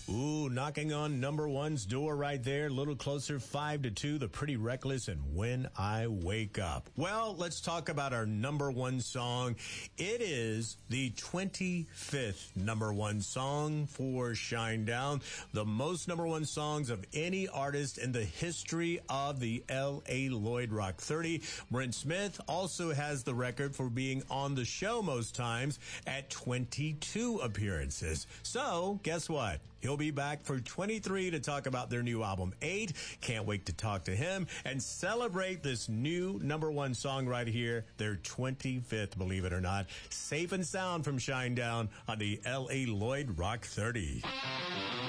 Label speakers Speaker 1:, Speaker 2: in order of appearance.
Speaker 1: Ooh, knocking on number one's door right there. A little closer, 5-2, The Pretty Reckless and When I Wake Up. Well, let's talk about our number one song. It is the 25th number one song for Shinedown. The most number one songs of any artist in the history of the L.A. Lloyd Rock 30. Brent Smith also has the record for being on the show most times at 22 appearances. So, guess what? He'll be back for 23 to talk about their new album, 8. Can't wait to talk to him and celebrate this new number one song right here, their 25th, believe it or not. Safe and Sound from Shinedown on the L.A. Lloyd Rock 30.